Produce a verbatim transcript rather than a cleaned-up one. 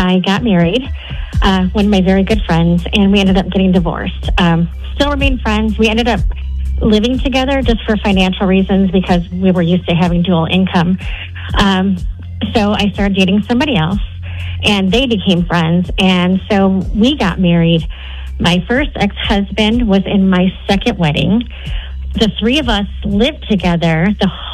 I got married, uh, one of my very good friends, and we ended up getting divorced. Um, still remain friends. We ended up living together just for financial reasons because we were used to having dual income. Um, so I started dating somebody else, and they became friends, and so we got married. My first ex-husband was in my second wedding. The three of us lived together the